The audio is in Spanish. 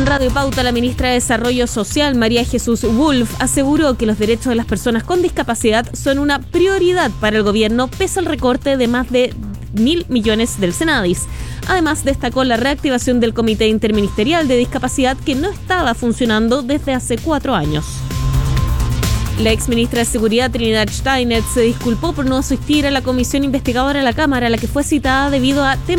Radio Pauta, la ministra de Desarrollo Social, María Jesús Wolf, aseguró que los derechos de las personas con discapacidad son una prioridad para el gobierno pese al recorte de más de 1.000 millones del Senadis. Además, destacó la reactivación del Comité Interministerial de Discapacidad que no estaba funcionando desde hace 4 años. La exministra de Seguridad, Trinidad Steiner, se disculpó por no asistir a la comisión investigadora de la Cámara, a la que fue citada debido a temas